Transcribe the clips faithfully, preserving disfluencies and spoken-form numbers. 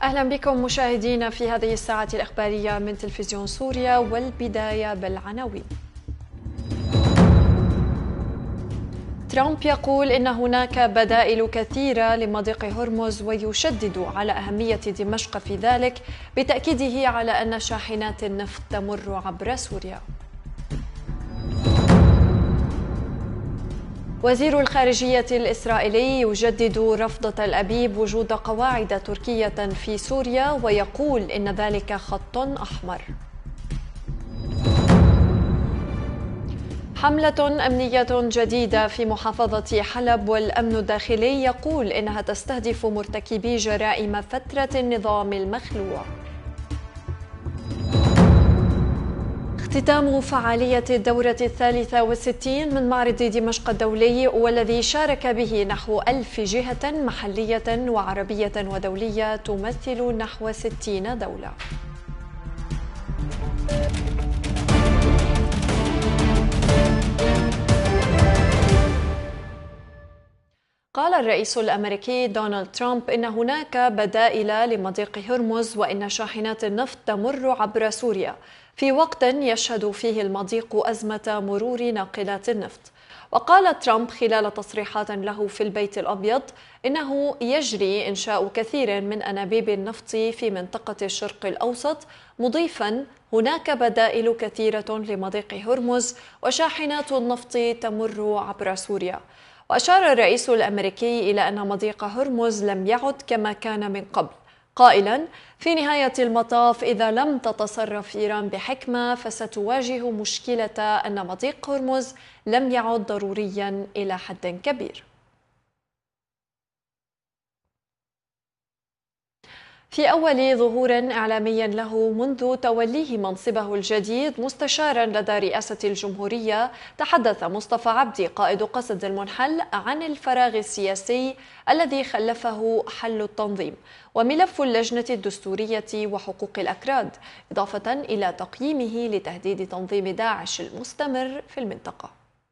أهلا بكم مشاهدينا في هذه الساعة الإخبارية من تلفزيون سوريا، والبداية بالعناوين. ترامب يقول إن هناك بدائل كثيرة لمضيق هرمز ويشدد على أهمية دمشق في ذلك، بتأكيده على أن شاحنات النفط تمر عبر سوريا. وزير الخارجية الإسرائيلي يجدد رفض تل أبيب وجود قواعد تركية في سوريا، ويقول إن ذلك خط أحمر. حملة أمنية جديدة في محافظة حلب، والأمن الداخلي يقول إنها تستهدف مرتكبي جرائم فترة النظام المخلوع. اختتام فعالية الدورة الثالثة والستين من معرض دمشق الدولي، والذي شارك به نحو ألف جهة محلية وعربية ودولية تمثل نحو ستين دولة. قال الرئيس الأمريكي دونالد ترامب إن هناك بدائل لمضيق هرمز، وإن شاحنات النفط تمر عبر سوريا في وقت يشهد فيه المضيق أزمة مرور ناقلات النفط. وقال ترامب خلال تصريحات له في البيت الأبيض إنه يجري إنشاء كثير من أنابيب النفط في منطقة الشرق الأوسط، مضيفا هناك بدائل كثيرة لمضيق هرمز وشاحنات النفط تمر عبر سوريا. وأشار الرئيس الأمريكي إلى أن مضيق هرمز لم يعد كما كان من قبل، قائلا: في نهاية المطاف إذا لم تتصرف إيران بحكمة فستواجه مشكلة أن مضيق هرمز لم يعد ضروريا إلى حد كبير. في أول ظهور إعلامي له منذ توليه منصبه الجديد مستشارا لدى رئاسة الجمهورية، تحدث مصطفى عبدي قائد قسد المنحل عن الفراغ السياسي الذي خلفه حل التنظيم وملف اللجنة الدستورية وحقوق الأكراد، إضافة إلى تقييمه لتهديد تنظيم داعش المستمر في المنطقة.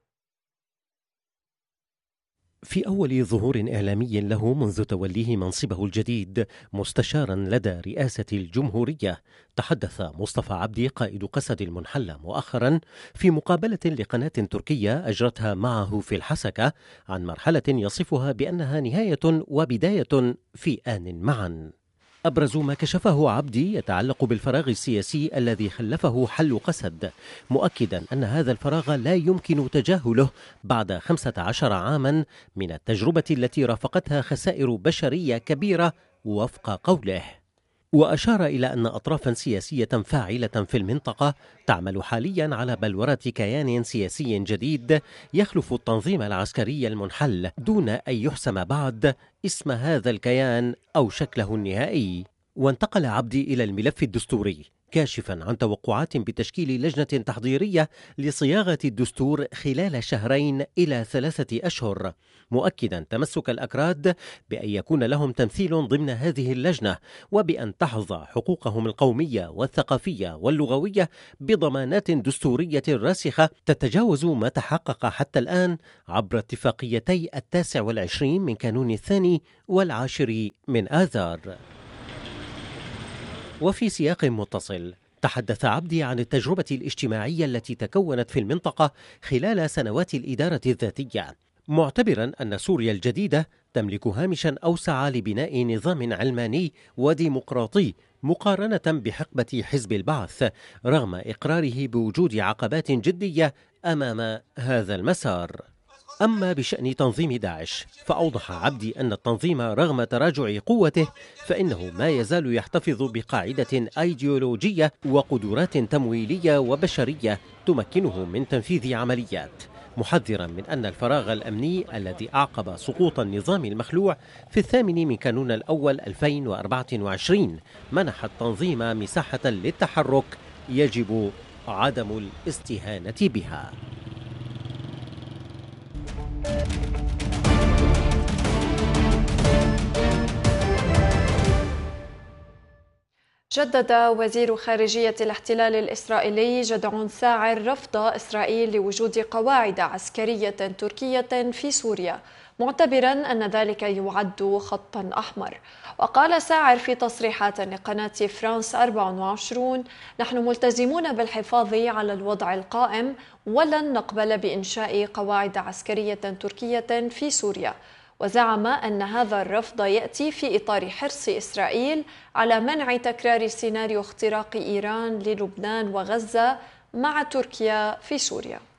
في أول ظهور إعلامي له منذ توليه منصبه الجديد مستشارا لدى رئاسة الجمهورية، تحدث مصطفى عبدي قائد قسد المنحل مؤخرا في مقابلة لقناة تركية أجرتها معه في الحسكة عن مرحلة يصفها بأنها نهاية وبداية في آن معا. أبرز ما كشفه عبدي يتعلق بالفراغ السياسي الذي خلفه حل قسد، مؤكدا أن هذا الفراغ لا يمكن تجاهله بعد خمسة عشر عاما من التجربة التي رافقتها خسائر بشرية كبيرة وفق قوله. وأشار إلى أن أطرافا سياسية فاعلة في المنطقة تعمل حاليا على بلورة كيان سياسي جديد يخلف التنظيم العسكري المنحل دون أن يحسم بعد اسم هذا الكيان أو شكله النهائي. وانتقل عبدي إلى الملف الدستوري، كاشفا عن توقعات بتشكيل لجنة تحضيرية لصياغة الدستور خلال شهرين إلى ثلاثة أشهر، مؤكدا تمسك الأكراد بأن يكون لهم تمثيل ضمن هذه اللجنة، وبأن تحظى حقوقهم القومية والثقافية واللغوية بضمانات دستورية راسخة تتجاوز ما تحقق حتى الآن عبر اتفاقيتي التاسع والعشرين من كانون الثاني والعاشر من آذار. وفي سياق متصل، تحدث عبدي عن التجربة الاجتماعية التي تكونت في المنطقة خلال سنوات الإدارة الذاتية، معتبرا أن سوريا الجديدة تملك هامشا أوسع لبناء نظام علماني وديمقراطي مقارنة بحقبة حزب البعث، رغم إقراره بوجود عقبات جدية أمام هذا المسار. أما بشأن تنظيم داعش، فأوضح عبدي أن التنظيم رغم تراجع قوته فإنه ما يزال يحتفظ بقاعدة أيديولوجية وقدرات تمويلية وبشرية تمكنه من تنفيذ عمليات، محذرا من أن الفراغ الأمني الذي أعقب سقوط النظام المخلوع في الثامن من كانون الأول ألفين وأربعة وعشرين منح التنظيم مساحة للتحرك يجب عدم الاستهانة بها. جدد وزير خارجية الاحتلال الإسرائيلي جدعون ساعر رفض إسرائيل لوجود قواعد عسكرية تركية في سوريا، معتبرا أن ذلك يعد خطا أحمر. وقال ساعر في تصريحات لقناة فرانس أربعة وعشرين: نحن ملتزمون بالحفاظ على الوضع القائم ولن نقبل بإنشاء قواعد عسكرية تركية في سوريا. وزعم أن هذا الرفض يأتي في إطار حرص إسرائيل على منع تكرار سيناريو اختراق إيران للبنان وغزة مع تركيا في سوريا.